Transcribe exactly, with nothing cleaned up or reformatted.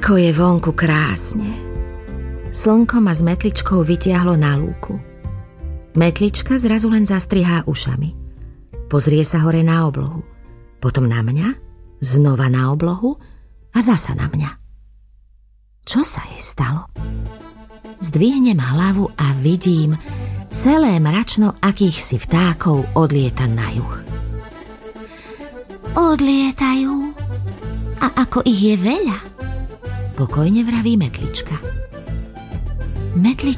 Ako je vonku krásne. Slnko ma s metličkou vytiahlo na lúku. Metlička zrazu len zastrihá ušami. Pozrie sa hore na oblohu. Potom na mňa, znova na oblohu a zasa na mňa. Čo sa jej stalo? Zdvihnem hlavu a vidím celé mračno akýchsi vtákov odlieta na juh. Odlietajú? A ako ich je veľa? Pokojne vraví metlička. Metlička